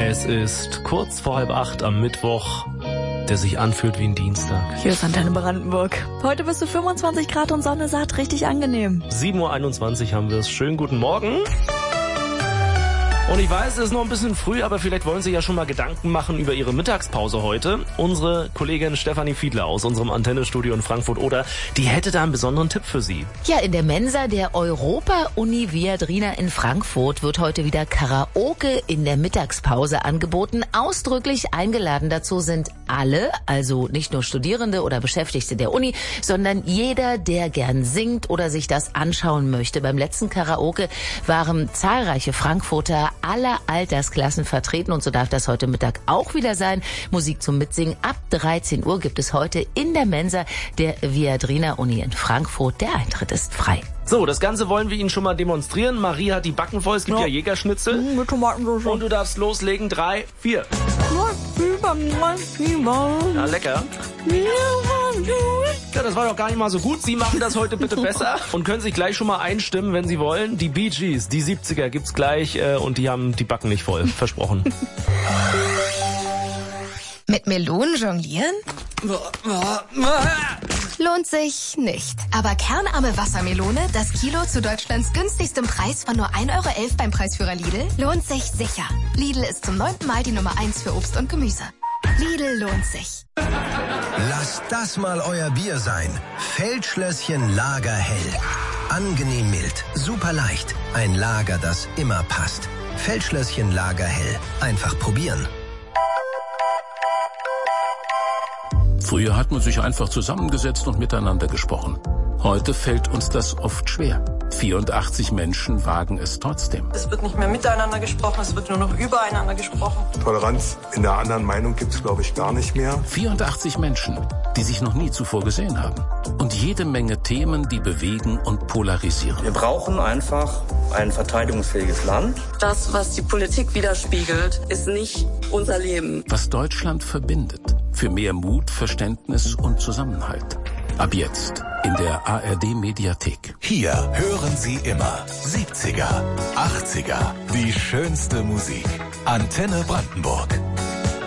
Es ist kurz vor 7:30 am Mittwoch, der sich anfühlt wie ein Dienstag. Hier ist Antenne Brandenburg. Heute bist du 25 Grad und Sonne satt, richtig angenehm. 7:21 Uhr haben wir es. Schönen guten Morgen. Und ich weiß, es ist noch ein bisschen früh, aber vielleicht wollen Sie ja schon mal Gedanken machen über Ihre Mittagspause heute. Unsere Kollegin Stefanie Fiedler aus unserem Antennestudio in Frankfurt oder die hätte da einen besonderen Tipp für Sie. Ja, in der Mensa der Europa-Uni Viadrina in Frankfurt wird heute wieder Karaoke in der Mittagspause angeboten. Ausdrücklich eingeladen dazu sind alle, also nicht nur Studierende oder Beschäftigte der Uni, sondern jeder, der gern singt oder sich das anschauen möchte. Beim letzten Karaoke waren zahlreiche Frankfurter aller Altersklassen vertreten und so darf das heute Mittag auch wieder sein. Musik zum Mitsingen ab 13 Uhr gibt es heute in der Mensa der Viadrina Uni in Frankfurt. Der Eintritt ist frei. So, das Ganze wollen wir Ihnen schon mal demonstrieren. Marie hat die Backen voll, es gibt ja Jägerschnitzel. Mit Tomatensauce. Und du darfst loslegen. 3, 4. Ja, lecker. Ja, das war doch gar nicht mal so gut. Sie machen das heute bitte besser und können sich gleich schon mal einstimmen, wenn Sie wollen. Die Bee Gees, die 70er gibt's gleich und die haben die Backen nicht voll. Versprochen. Mit Melonen jonglieren? Lohnt sich nicht. Aber kernarme Wassermelone, das Kilo zu Deutschlands günstigstem Preis von nur 1,11 € beim Preisführer Lidl, lohnt sich sicher. Lidl ist zum 9. Mal die Nummer 1 für Obst und Gemüse. Lidl lohnt sich. Lasst das mal euer Bier sein. Feldschlösschen Lagerhell. Angenehm mild, super leicht. Ein Lager, das immer passt. Feldschlösschen Lagerhell. Einfach probieren. Früher hat man sich einfach zusammengesetzt und miteinander gesprochen. Heute fällt uns das oft schwer. 84 Menschen wagen es trotzdem. Es wird nicht mehr miteinander gesprochen, es wird nur noch übereinander gesprochen. Toleranz in der anderen Meinung gibt es, glaube ich, gar nicht mehr. 84 Menschen, die sich noch nie zuvor gesehen haben. Und jede Menge Themen, die bewegen und polarisieren. Wir brauchen einfach ein verteidigungsfähiges Land. Das, was die Politik widerspiegelt, ist nicht unser Leben. Was Deutschland verbindet. Für mehr Mut, Verständnis und Zusammenhalt. Ab jetzt in der ARD-Mediathek. Hier hören Sie immer 70er, 80er, die schönste Musik. Antenne Brandenburg.